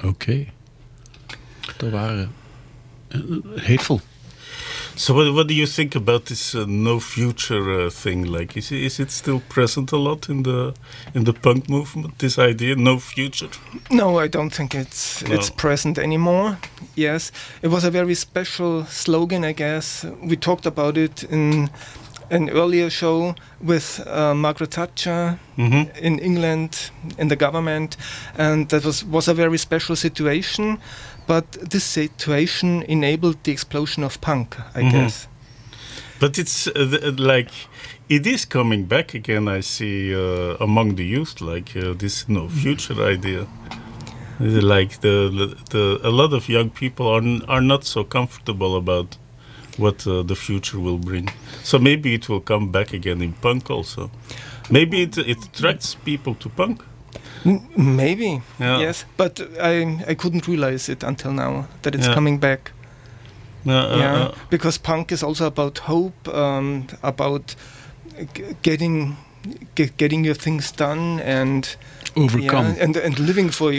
Oké. Dat waren Hateful. So what do you think about this no future thing? Like, is it still present a lot in the punk movement? This idea, no future. No, I don't think it's present anymore. Yes, it was a very special slogan, I guess. We talked about it in an earlier show with Margaret Thatcher in England, in the government, and that was a very special situation. But this situation enabled the explosion of punk, I guess. But it's like it is coming back again. I see among the youth, like this no future idea. Like a lot of young people are not so comfortable about what the future will bring. So maybe it will come back again in punk also. Maybe it attracts people to punk. Maybe, yes, but I couldn't realize it until now that it's coming back. Because punk is also about hope, about getting your things done and overcome and living for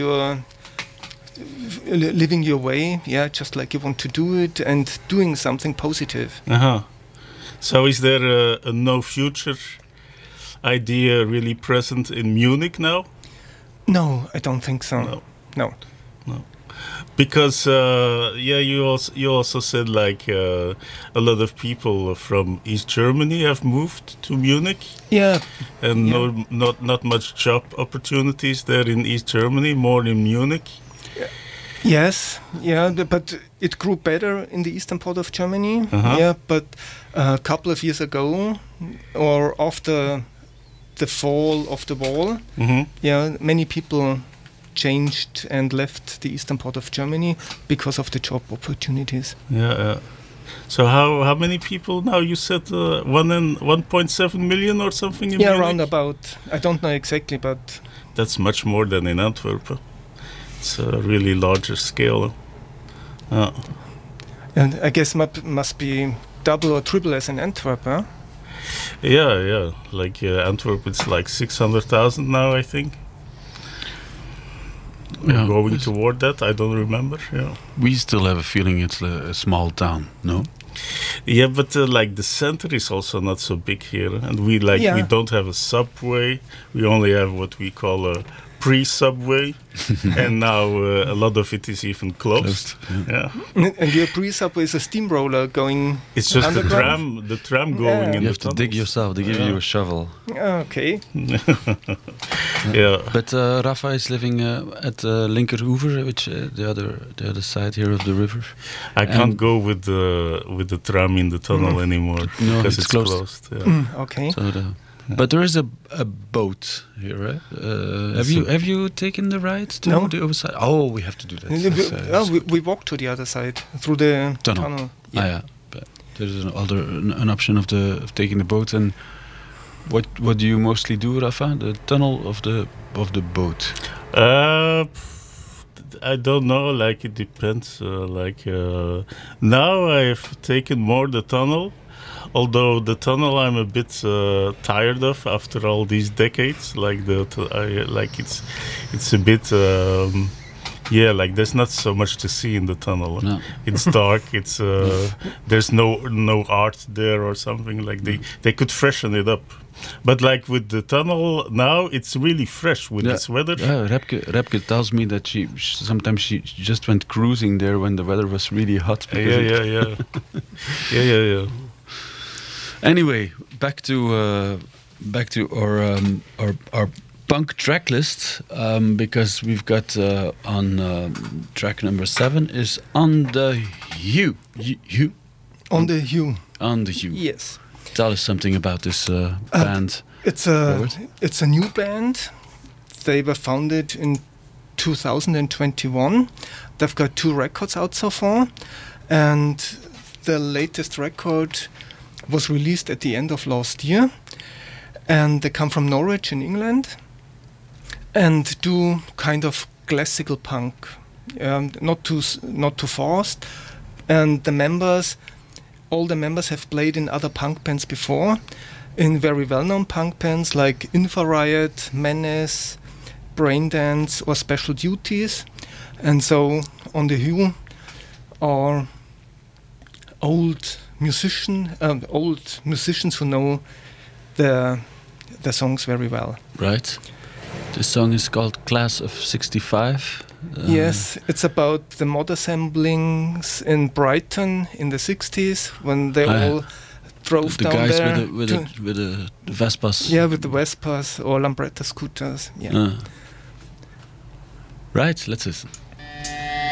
living your way, just like you want to do it, and doing something positive. So is there a no future idea really present in Munich now? No, I don't think so. No. Because you also said like a lot of people from East Germany have moved to Munich. And not much job opportunities there in East Germany, more in Munich. Yes, but it grew better in the eastern part of Germany. But a couple of years ago, or after the fall of the wall, many people changed and left the eastern part of Germany because of the job opportunities. So how many people now? You said 1.7 million or something in Munich? Around about. I don't know exactly, but that's much more than in Antwerp. It's a really larger scale. And I guess must be double or triple as in Antwerp, huh? Yeah. Like Antwerp, it's like 600,000 now, I think. Going toward that, I don't remember. We still have a feeling it's a small town, no? Yeah, but like the center is also not so big here, and we don't have a subway. We only have what we call a pre-subway, and now a lot of it is even closed. And your pre-subway is a steamroller going. It's just the tram going in. You have to dig yourself. They give you a shovel. Okay. But Rafa is living at Linkeroever, which the other side here of the river. I can't go with the tram in the tunnel anymore because it's closed. Okay. So but there is a boat here, right? Have you taken the ride to the other side? Oh, we have to do that. We walk to the other side through the tunnel. But there's an option of taking the boat. And what do you mostly do, Rafa? The tunnel of the boat? I don't know. Like it depends. Now I've taken more the tunnel. Although the tunnel I'm a bit tired of after all these decades, it's a bit like there's not so much to see in the tunnel. No. It's dark. It's there's no art there or something. Like they could freshen it up. But like with the tunnel now, it's really fresh with this weather. Repke tells me that she sometimes just went cruising there when the weather was really hot. Yeah. Anyway, back to our punk track list, because we've got on track number 7 is On the Hue. On the Hue. On the Hue. Yes. Tell us something about this band. It's a new band. They were founded in 2021. They've got 2 records out so far, and the latest record was released at the end of last year, and they come from Norwich in England and do kind of classical punk, not too fast. And all the members have played in other punk bands before, in very well-known punk bands like Infrared, Menace, brain dance or special duties. And so on the Hue are old musicians who know the songs very well. Right. This song is called Class of 65. Yes, it's about the mod assemblings in Brighton in the 60s when they all drove the down guys there. with the Vespas. Yeah, with the Vespas or Lambretta scooters. Yeah. Right, let's listen.